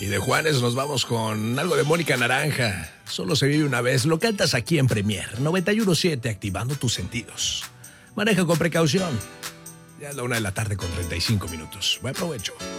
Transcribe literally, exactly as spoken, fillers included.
de Juanes nos vamos con algo de Mónica Naranja. Solo se vive una vez. Lo cantas aquí en Premier noventa y uno punto siete, activando tus sentidos. Maneja con precaución. Ya es la una de la tarde con treinta y cinco minutos. Buen provecho.